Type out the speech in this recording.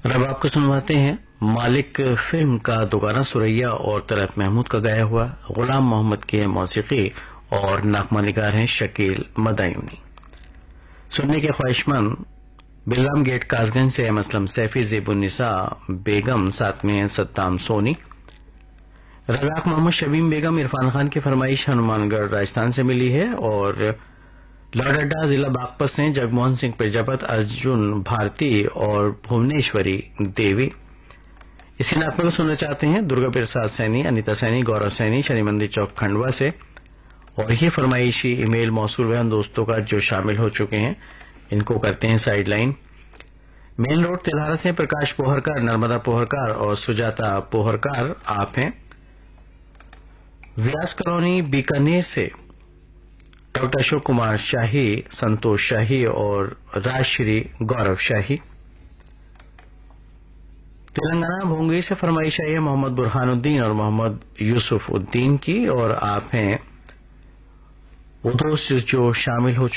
और अब आपको सुनवाते हैं मालिक फिल्म का दोगाना सुरैया और तलत महमूद का गाया हुआ गुलाम मोहम्मद की मौसीकी और नागमा निगार हैं शकील मदायूनी। सुनने के ख्वाहिशमंद बिल्लाम गेट कासगंज से असलम सैफी ज़ेबुन्निसा बेगम, साथ में सत्ताम सोनी, रज़ाक मोहम्मद शबीम बेगम इरफान खान की फरमाइश हनुमानगढ़ राजस्थान से मिली है और लॉर्ड अड्डा जिला बागपत से जगमोहन सिंह प्रजापत, अर्जुन भारती और भुवनेश्वरी देवी। इसी नागमा को सुनना चाहते हैं दुर्गा प्रसाद सैनी, अनिता सैनी, गौरव सैनी, शनि मंदिर चौक खंडवा से। और ये फरमाइशी ईमेल मौसूल है उन दोस्तों का जो शामिल हो चुके हैं, इनको करते हैं साइडलाइन। मेन रोड तिलहारा से प्रकाश पोहरकर, नर्मदा पोहरकर और सुजाता पोहरकर आप हैं। व्यास कॉलोनी बीकानेर से डॉक्टर अशोक कुमार शाही, संतोष शाही और राजश्री गौरव शाही। तेलंगाना भोंगई से फरमाइश आई है मोहम्मद बुरहानुद्दीन और मोहम्मद यूसुफ उद्दीन की, और आप हैं वो दोस्त जो शामिल हो